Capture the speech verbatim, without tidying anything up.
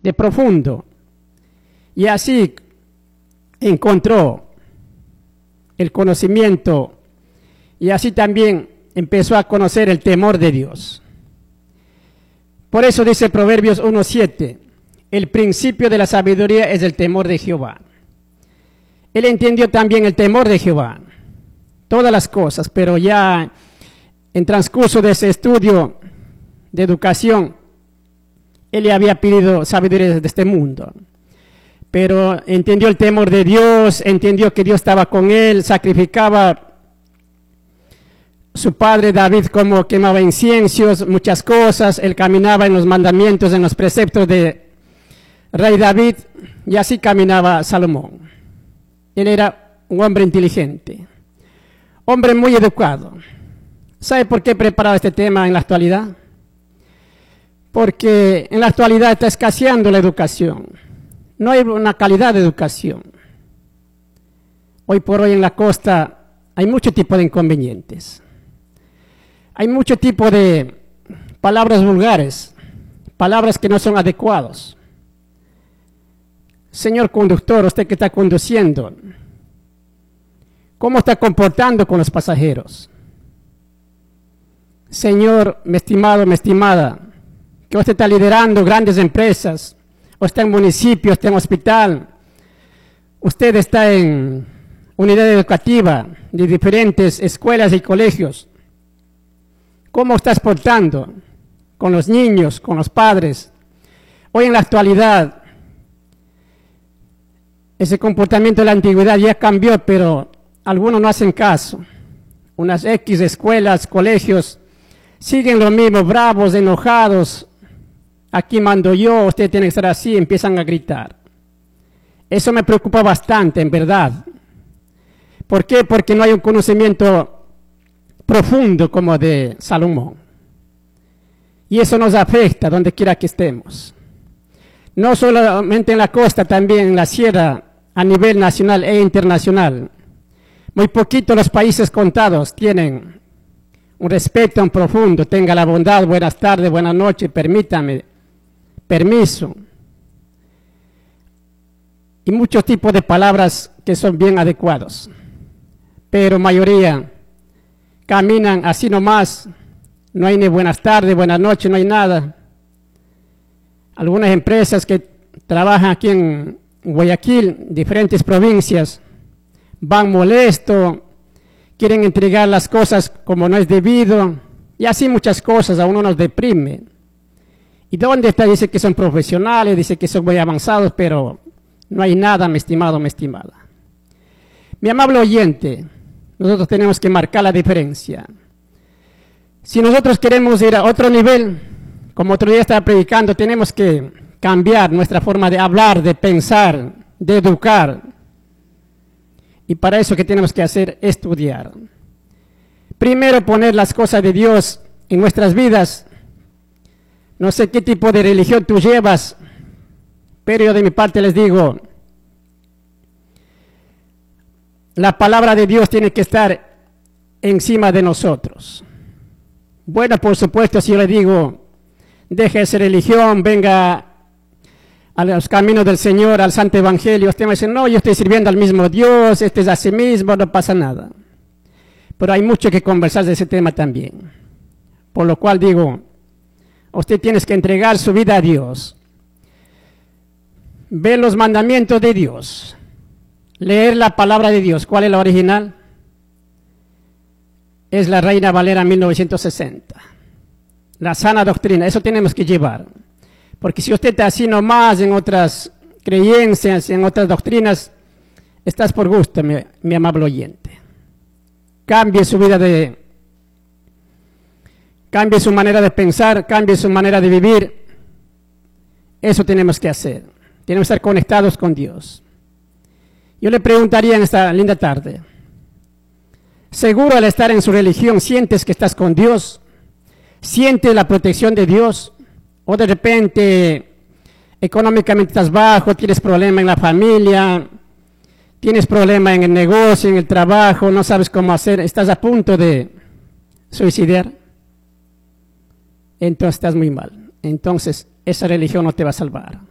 de profundo. Y así encontró el conocimiento y así también empezó a conocer el temor de Dios. Por eso dice Proverbios uno siete, el principio de la sabiduría es el temor de Jehová. Él entendió también el temor de Jehová, todas las cosas, pero ya en transcurso de ese estudio de educación, él le había pedido sabiduría de este mundo. Pero entendió el temor de Dios, entendió que Dios estaba con él, sacrificaba su padre David como quemaba inciensos, muchas cosas, él caminaba en los mandamientos, en los preceptos de rey David, y así caminaba Salomón. Él era un hombre inteligente, hombre muy educado. ¿Sabe por qué he preparado este tema en la actualidad? Porque en la actualidad está escaseando la educación. No hay una calidad de educación. Hoy por hoy en la costa hay mucho tipo de inconvenientes. Hay mucho tipo de palabras vulgares, palabras que no son adecuadas. Señor conductor, usted que está conduciendo, ¿cómo está comportando con los pasajeros? Señor, mi estimado, mi estimada, que usted está liderando grandes empresas, o está en municipio, está en hospital, usted está en unidad educativa de diferentes escuelas y colegios. ¿Cómo estás portando con los niños, con los padres? Hoy en la actualidad, ese comportamiento de la antigüedad ya cambió, pero algunos no hacen caso. Unas X escuelas, colegios, siguen lo mismo, bravos, enojados. Aquí mando yo, usted tiene que estar así, empiezan a gritar. Eso me preocupa bastante, en verdad. ¿Por qué? Porque no hay un conocimiento profundo como de Salomón. Y eso nos afecta donde quiera que estemos. No solamente en la costa, también en la sierra, a nivel nacional e internacional. Muy poquito los países contados tienen un respeto profundo. Tenga la bondad, buenas tardes, buenas noches, permítame, permiso. Y muchos tipos de palabras que son bien adecuados. Pero mayoría caminan así nomás, no hay ni buenas tardes, buenas noches, no hay nada. Algunas empresas que trabajan aquí en Guayaquil, diferentes provincias, van molestos, quieren entregar las cosas como no es debido, y así muchas cosas, a uno nos deprime. ¿Y dónde está? Dice que son profesionales, dice que son muy avanzados, pero no hay nada, mi estimado, mi estimada. Mi amable oyente, nosotros tenemos que marcar la diferencia. Si nosotros queremos ir a otro nivel, como otro día estaba predicando, tenemos que cambiar nuestra forma de hablar, de pensar, de educar. Y para eso, ¿qué tenemos que hacer? Estudiar. Primero, poner las cosas de Dios en nuestras vidas. No sé qué tipo de religión tú llevas, pero yo de mi parte les digo, la palabra de Dios tiene que estar encima de nosotros. Bueno, por supuesto, si yo le digo, deje esa religión, venga a los caminos del Señor, al Santo Evangelio, usted me dice, no, yo estoy sirviendo al mismo Dios, este es a sí mismo, no pasa nada. Pero hay mucho que conversar de ese tema también. Por lo cual digo, usted tiene que entregar su vida a Dios, ver los mandamientos de Dios, leer la palabra de Dios. ¿Cuál es la original? Es la Reina Valera mil novecientos sesenta. La sana doctrina, eso tenemos que llevar. Porque si usted está así nomás en otras creencias, en otras doctrinas, estás por gusto, mi, mi amable oyente. Cambie su vida de... Cambie su manera de pensar, cambie su manera de vivir. Eso tenemos que hacer. Tenemos que estar conectados con Dios. Yo le preguntaría en esta linda tarde, ¿seguro al estar en su religión sientes que estás con Dios? ¿Sientes la protección de Dios? ¿O de repente económicamente estás bajo, tienes problema en la familia, tienes problema en el negocio, en el trabajo, no sabes cómo hacer, estás a punto de suicidar? Entonces estás muy mal. Entonces esa religión no te va a salvar.